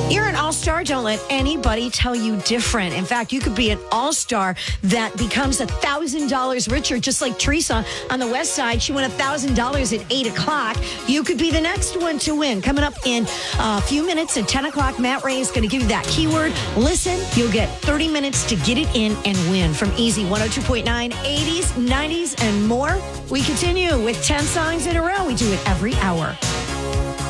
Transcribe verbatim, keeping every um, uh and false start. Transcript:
You're an all-star. Don't let anybody tell you different. In fact, you could be an all-star that becomes one thousand dollars richer, just like Teresa on the west side. She won one thousand dollars at eight o'clock. You could be the next one to win. Coming up in a few minutes at ten o'clock, Matt Ray is going to give you that keyword. Listen, you'll get thirty minutes to get it in and win from Easy one oh two point nine, eighties, nineties, and more. We continue with ten songs in a row. We do it every hour.